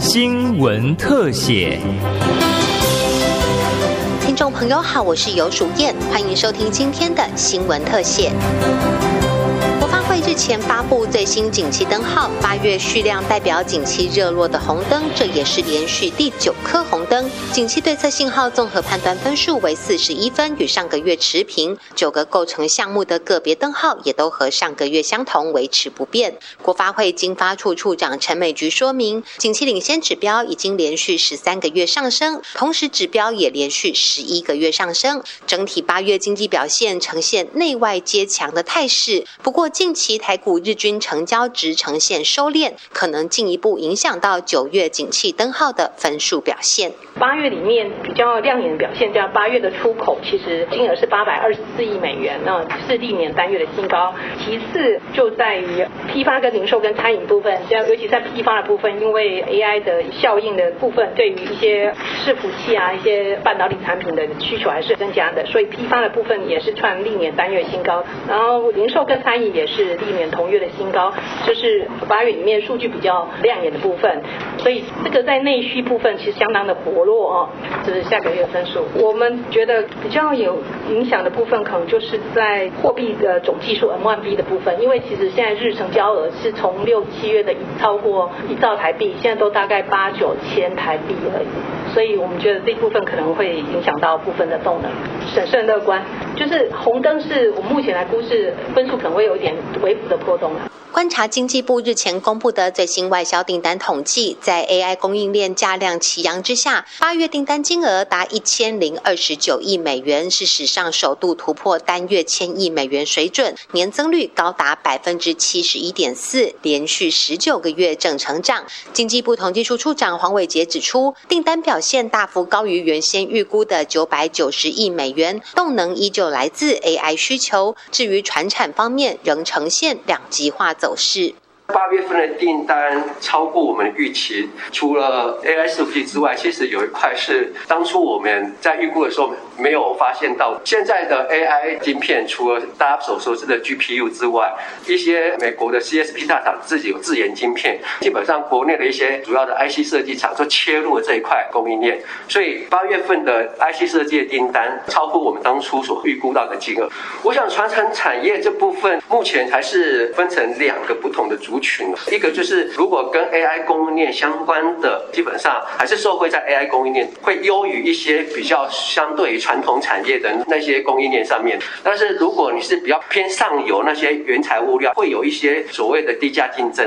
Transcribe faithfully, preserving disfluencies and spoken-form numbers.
新闻特写。 听众朋友好，我是游淑燕，欢迎收听今天的新闻特写。国发会日前发布最新景气灯号，八月续亮代表景气热络的红灯，这也是连续第九颗红灯。景气对策信号综合判断分数为四十一分，与上个月持平。九个构成项目的个别灯号也都和上个月相同，维持不变。国发会经发处处长陈美菊说明，景气领先指标已经连续十三个月上升，同时指标也连续十一个月上升，整体八月经济表现呈现内外皆强的态势。不过近期台股日均成交值呈现收敛，可能进一步影响到九月景气灯号的分数表现。 八月里面比较亮眼的表现，叫八月的出口其实金额是八百二十四亿美元，那是历年单月的新高。其次就在于批发跟零售跟餐饮部分，尤其在批发的部分，因为 A I 的效应的部分，对于一些伺服器啊、一些半导体产品的需求还是增加的，所以批发的部分也是创历年单月新高。然后零售跟餐饮也是历年同月的新高，就是八月里面数据比较亮眼的部分。所以这个在内需部分其实相当的活络哦，这是下个月分数。我们觉得比较有影响的部分，可能就是在货币的总计数 M 一 B 的部分，因为其实现在日成交额是从六七月的超过一兆台币，现在都大概八九千台币而已，所以我们觉得这部分可能会影响到部分的动能，审慎乐观。就是红灯是我们目前来估是分数可能会有一点微幅的波动。 观察经济部日前公布的最新外销订单统计，在 A I 供应链价量齐扬之下，八月订单金额达一千零二十九亿美元，是史上首度突破单月千亿美元水准，年增率高达百分之七十一点四，连续十九个月正成长。经济部统计处处长黄伟杰指出，订单表现大幅高于原先预估的九百九十亿美元，动能依旧来自 A I 需求。至于传产方面，仍呈现两极化走势。 八月份的订单超过我们预期，除了 A I 伺服器之外，其实有一块是当初我们在预估的时候没有发现到。现在的 A I 晶片，除了大家所熟知的 G P U 之外，一些美国的 C S P 大厂自己有自研晶片，基本上国内的一些主要的 I C 设计厂都切入了这一块供应链，所以八月份的 I C 设计的订单超乎我们当初所预估到的金额。我想传产产业这部分目前还是分成两个不同的族群，一个就是如果跟 A I 供应链相关的，基本上还是受惠在 A I 供应链，会优于一些比较相对于传统产业的那些供应链上面。但是如果你是比较偏上游那些原材物料，会有一些所谓的低价竞争。